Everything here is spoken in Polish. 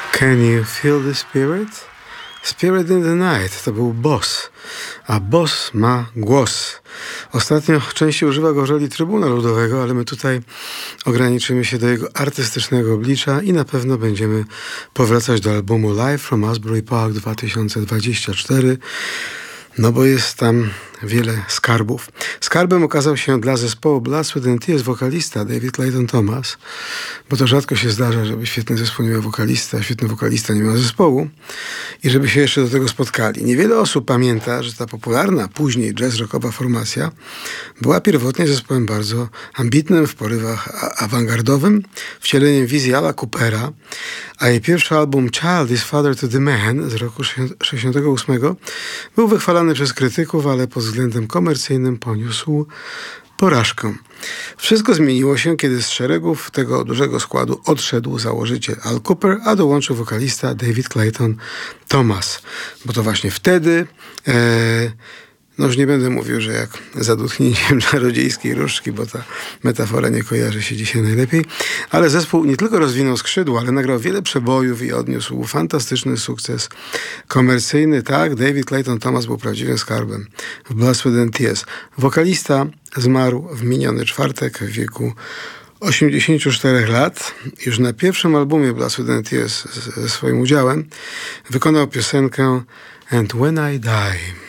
Can you feel the spirit? Spirit in the night to był Boss, a Boss ma głos. Ostatnio częściej używa go w roli Trybuna Ludowego, ale my tutaj ograniczymy się do jego artystycznego oblicza i na pewno będziemy powracać do albumu Live from Asbury Park 2024, no bo jest tam wiele skarbów. Skarbem okazał się dla zespołu Blood, Sweat and Tears wokalista David Clayton Thomas, bo to rzadko się zdarza, żeby świetny zespół nie miał wokalista, a świetny wokalista nie miał zespołu i żeby się jeszcze do tego spotkali. Niewiele osób pamięta, że ta popularna później jazz-rockowa formacja była pierwotnie zespołem bardzo ambitnym, w porywach awangardowym, wcieleniem wizji Ala Coopera, a jej pierwszy album Child is Father to the Man z roku 1968 był wychwalany przez krytyków, ale pod względem komercyjnym poniósł porażkę. Wszystko zmieniło się, kiedy z szeregów tego dużego składu odszedł założyciel Al Cooper, a dołączył wokalista David Clayton Thomas. Bo to właśnie wtedy, no już nie będę mówił, że jak za dotknięciem czarodziejskiej różdżki, bo ta metafora nie kojarzy się dzisiaj najlepiej, ale zespół nie tylko rozwinął skrzydła, ale nagrał wiele przebojów i odniósł fantastyczny sukces komercyjny. Tak, David Clayton Thomas był prawdziwym skarbem w Blood, Sweat and Tears. Wokalista zmarł w miniony czwartek w wieku 84 lat. Już na pierwszym albumie Blood, Sweat and Tears ze swoim udziałem wykonał piosenkę And When I Die.